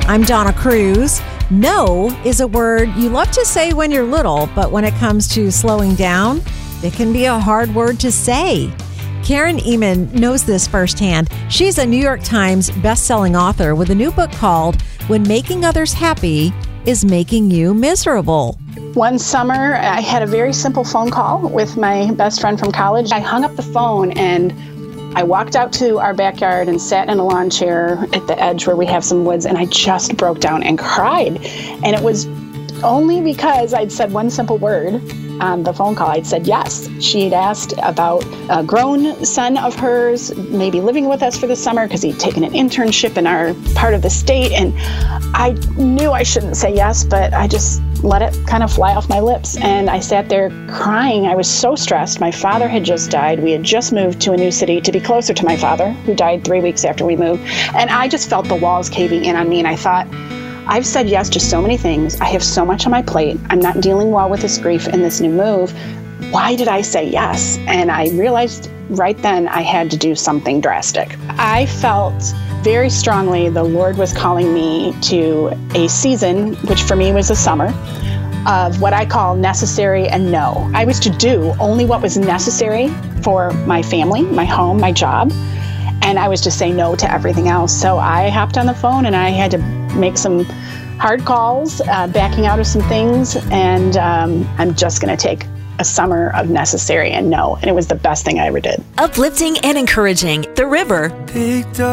I'm Donna Cruz. No is a word you love to say when you're little, but when it comes to slowing down, it can be a hard word to say. Karen Ehman knows this firsthand. She's a New York Times best-selling author with a new book called When Making Others Happy is Making You Miserable. One summer, I had a very simple phone call with my best friend from college. I hung up the phone and I walked out to our backyard and sat in a lawn chair at the edge where we have some woods, and I just broke down and cried. And it was only because I'd said one simple word on the phone call. I'd said yes. She had asked about a grown son of hers, maybe living with us for the summer because he'd taken an internship in our part of the state. And I knew I shouldn't say yes, but I just let it kind of fly off my lips. And I sat there crying. I was so stressed. My father had just died. We had just moved to a new city to be closer to my father, who died 3 weeks after we moved. And I just felt the walls caving in on me. And I thought, I've said yes to so many things. I have so much on my plate. I'm not dealing well with this grief in this new move. Why did I say yes? And I realized right then I had to do something drastic. I felt very strongly the Lord was calling me to a season, which for me was a summer, of what I call necessary and no. I was to do only what was necessary for my family, my home, my job. And I was to say no to everything else. So I hopped on the phone and I had to make some hard calls, backing out of some things. And I'm just going to take a summer of necessary and no. And it was the best thing I ever did. Uplifting and encouraging. The River.